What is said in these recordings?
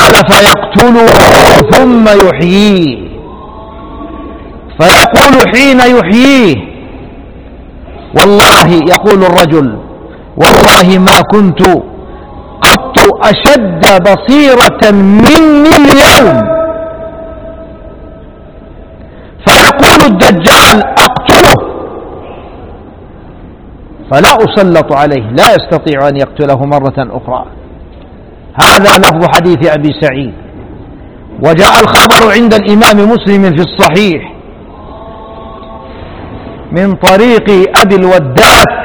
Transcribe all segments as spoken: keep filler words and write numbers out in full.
قال فيقتله ثم يحييه، فيقول حين يحييه: والله، يقول الرجل: والله ما كنت قط أشد بصيرة مني اليوم. فيقول الدجال: أقتله، فلا أسلط عليه، لا يستطيع أن يقتله مرة أخرى. هذا لفظ حديث أبي سعيد. وجاء الخبر عند الإمام مسلم في الصحيح من طريق أبي الوداك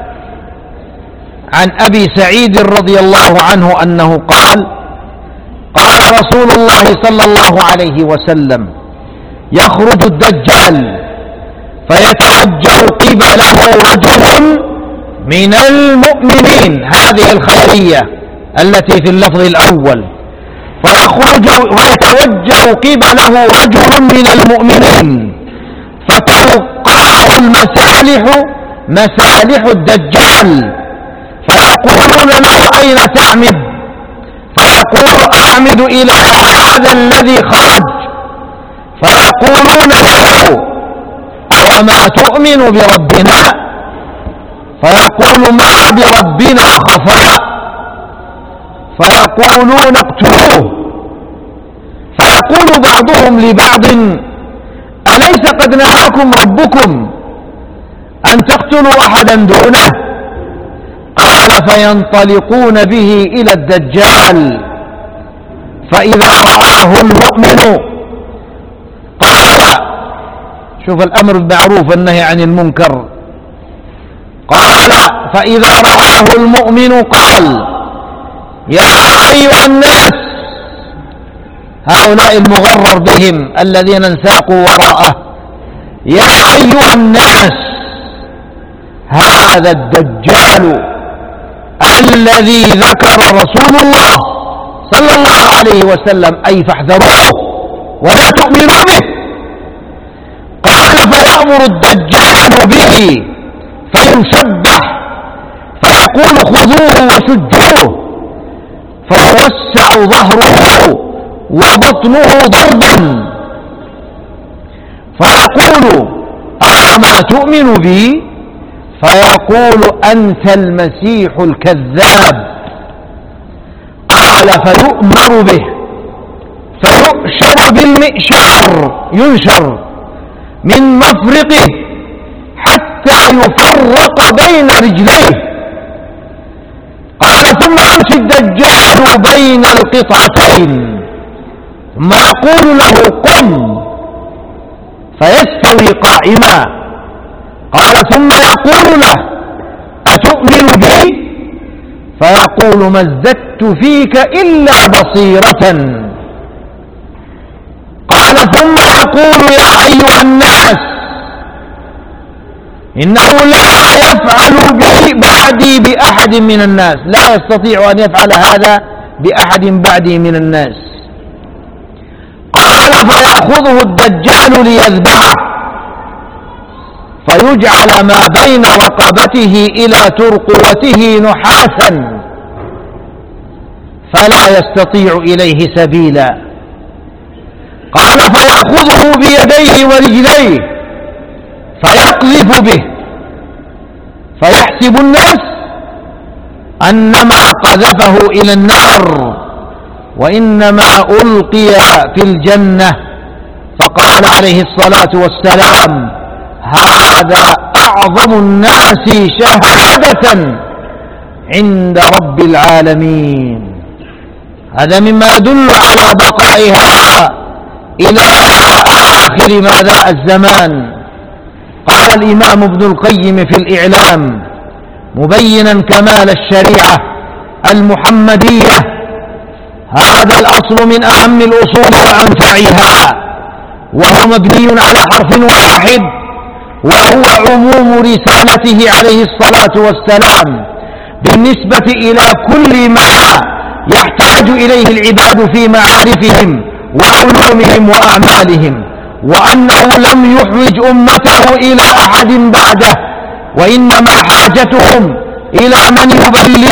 عن أبي سعيد رضي الله عنه أنه قال: قال رسول الله صلى الله عليه وسلم: يخرج الدجال فيتوجه قبله رجل من المؤمنين، هذه الخبرية التي في اللفظ الأول، فيخرج ويتوجه قبله رجل من المؤمنين فتلقاه المسالح مسالح الدجال، فيقولون له: أين تعمد؟ فيقول: أعمد إلى هذا الذي خرج. فيقولون له: أوما تؤمن بربنا؟ فيقول: ما بربنا خفاء. فيقولون: اقتلوه. فيقول بعضهم لبعض: أليس قد نهاكم ربكم أن تقتلوا أحدا دونه؟ قال: فينطلقون به إلى الدجال، فإذا رآه المؤمن قال: شوف الأمر بالمعروف والنهي عن المنكر، قال: فإذا رآه المؤمن قال: يا أيها الناس، هؤلاء المغرر بهم الذين انساقوا وراءه: يا أيها الناس، هذا الدجال الذي ذكر رسول الله صلى الله عليه وسلم، أي فاحذروه ولا تؤمنوا به. قال: فيأمر الدجال به فيشبح، فيقول: خذوه وشجوه، فيوسع ظهره وبطنه ضربا، فيقول: أما تؤمن بي؟ فيقول: أنت المسيح الكذاب. قال: فيؤمر به فيؤشر بالمئشار، ينشر من مفرقه حتى يفرق بين رجليه. قال: ثم يمشي الدجال بين القطعتين، ثم يقول له: قم، فيستوي قائما. قال: ثم يقول له: أتؤمن بي؟ فيقول: ما ازددت فيك إلا بصيرة. قال: ثم يقول: يا أيها الناس، إنه لا يفعل بي بعدي بأحد من الناس، لا يستطيع أن يفعل هذا بأحد بعدي من الناس. قال: فيأخذه الدجال ليذبحه، فيجعل ما بين رقبته إلى ترقوته نحاسا، فلا يستطيع إليه سبيلا. قال: فيأخذه بيديه ورجليه فيقذف به، فيحسب الناس أنما قذفه إلى النار وإنما ألقي في الجنة. فقال عليه الصلاة والسلام: هذا أعظم الناس شهادة عند رب العالمين. هذا مما يدل على بقائها إلى آخر ماذا الزمان. قال الإمام ابن القيم في الإعلام مبينا كمال الشريعة المحمدية: هذا الأصل من أهم الأصول وأنفعها، وهو مبني على حرف واحد، وهو عموم رسالته عليه الصلاة والسلام بالنسبة إلى كل ما يحتاج إليه العباد في معارفهم وعلومهم وأعمالهم، وأنه لم يحوج أمته إلى أحد بعده، وإنما حاجتهم إلى من يبلغ